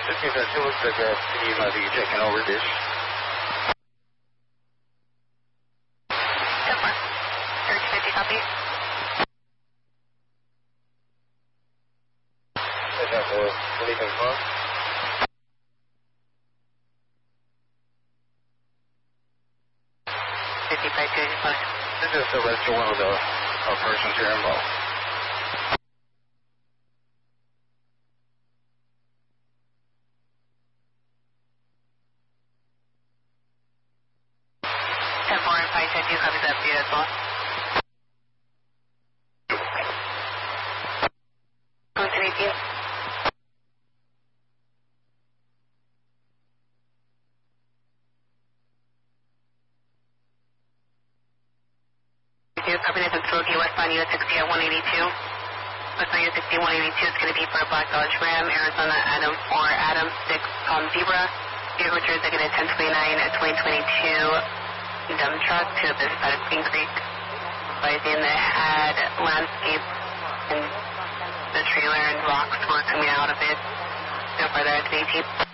It looks like you might be checking over this. 10-4. 3050, copy. Is that for leaving car? This is the rest of one of the persons here involved. Copy that view as well. Going to 18. Copy that control to westbound US 60 at 182. Westbound US 60 182 is going to be for Black Dodge Ram, Arizona Adam 4, Adam 6, Tom Zebra. Vehicle executive 1029 at 2022 dump truck to the side of Green Creek. Advising that had landscape and the trailer and rocks were coming out of it. No further at 18.